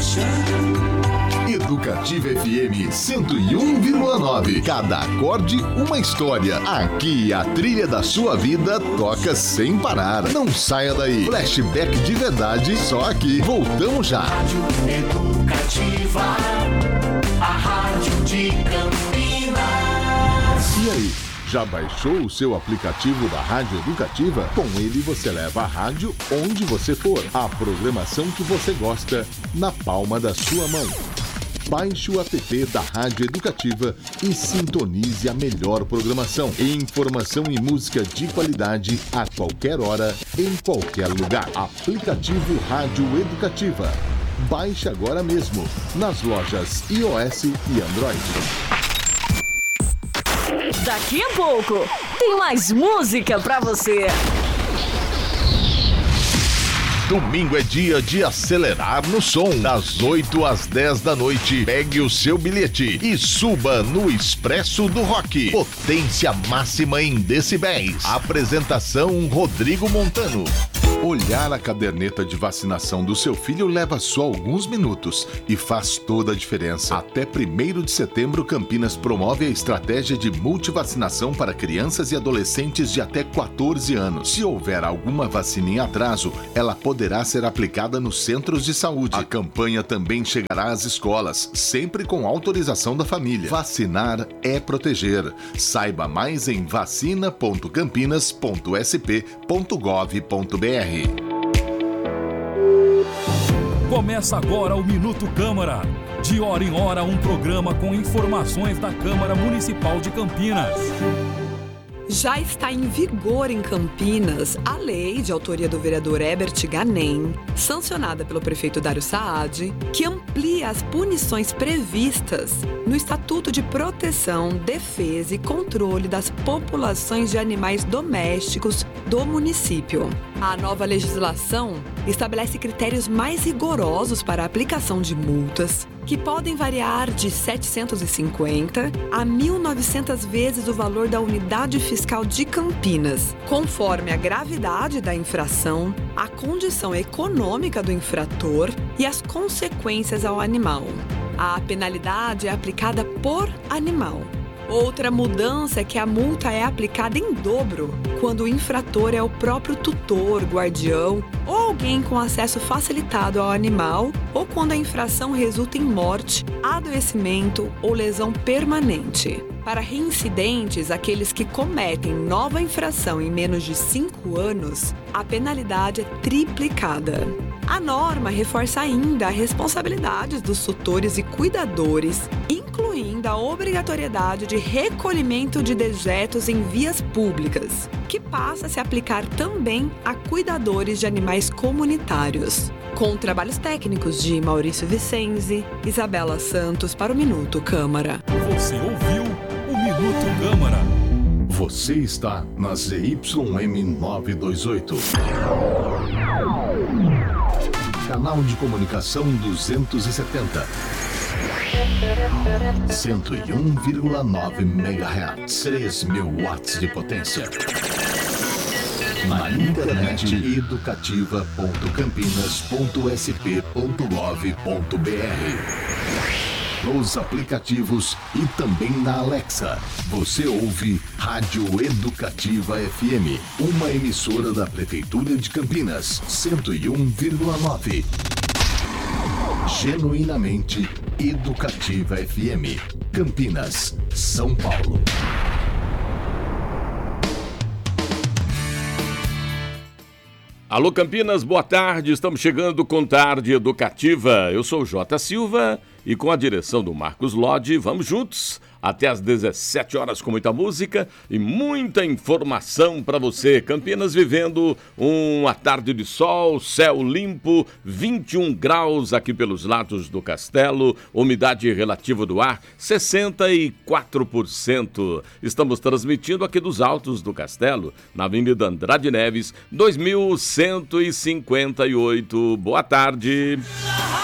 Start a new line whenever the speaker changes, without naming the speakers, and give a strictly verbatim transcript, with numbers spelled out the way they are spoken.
Educativa F M cento e um vírgula nove. Cada acorde uma história. Aqui a trilha da sua vida toca sem parar. Não saia daí. Flashback de verdade só aqui. Voltamos já.
Rádio Educativa, a rádio de Campinas.
E aí? Já baixou o seu aplicativo da Rádio Educativa? Com ele você leva a rádio onde você for. A programação que você gosta na palma da sua mão. Baixe o app da Rádio Educativa e sintonize a melhor programação. Informação e música de qualidade a qualquer hora, em qualquer lugar. Aplicativo Rádio Educativa. Baixe agora mesmo nas lojas iOS e Android.
Daqui a pouco tem mais música pra você.
Domingo é dia de acelerar no som. Das oito às dez da noite, pegue o seu bilhete e suba no Expresso do Rock. Potência máxima em decibéis. Apresentação Rodrigo Montano. Olhar a caderneta de vacinação do seu filho leva só alguns minutos e faz toda a diferença. Até primeiro de setembro, Campinas promove a estratégia de multivacinação para crianças e adolescentes de até quatorze anos. Se houver alguma vacina em atraso, ela poderá ser aplicada nos centros de saúde. A campanha também chegará às escolas, sempre com autorização da família. Vacinar é proteger. Saiba mais em vacina ponto campinas ponto s p ponto gov ponto b r.
Começa agora o Minuto Câmara. De hora em hora, um programa com informações da Câmara Municipal de Campinas.
Já está em vigor em Campinas a lei de autoria do vereador Herbert Ganem, sancionada pelo prefeito Dário Saad, que amplia as punições previstas no Estatuto de Proteção, Defesa e Controle das Populações de Animais Domésticos do município. A nova legislação estabelece critérios mais rigorosos para a aplicação de multas, que podem variar de setecentos e cinquenta a mil e novecentas vezes o valor da unidade fiscal de Campinas, conforme a gravidade da infração, a condição econômica do infrator e as consequências ao animal. A penalidade é aplicada por animal. Outra mudança é que a multa é aplicada em dobro quando o infrator é o próprio tutor, guardião ou alguém com acesso facilitado ao animal ou quando a infração resulta em morte, adoecimento ou lesão permanente. Para reincidentes, aqueles que cometem nova infração em menos de cinco anos, a penalidade é triplicada. A norma reforça ainda as responsabilidades dos tutores e cuidadores, incluindo a obrigatoriedade de recolhimento de dejetos em vias públicas, que passa a se aplicar também a cuidadores de animais comunitários. Com trabalhos técnicos de Maurício Vicenzi, Isabela Santos para o Minuto Câmara.
Você ouviu o Minuto Câmara.
Você está na Z Y M novecentos e vinte e oito. Canal de comunicação duzentos e setenta. cento e um vírgula nove megahertz. três mil watts de potência. Na internet educativa ponto campinas ponto s p ponto gov ponto b r. Nos aplicativos e também na Alexa. Você ouve Rádio Educativa F M, uma emissora da Prefeitura de Campinas, cento e um vírgula nove. Genuinamente Educativa F M, Campinas, São Paulo.
Alô Campinas, boa tarde, estamos chegando com Tarde Educativa. Eu sou o J. Silva e com a direção do Marcos Lodi, vamos juntos até às dezessete horas com muita música e muita informação para você. Campinas vivendo uma tarde de sol, céu limpo, vinte e um graus aqui pelos lados do Castelo, umidade relativa do ar sessenta e quatro por cento. Estamos transmitindo aqui dos altos do Castelo, na Avenida Andrade Neves, dois mil cento e cinquenta e oito. Boa tarde.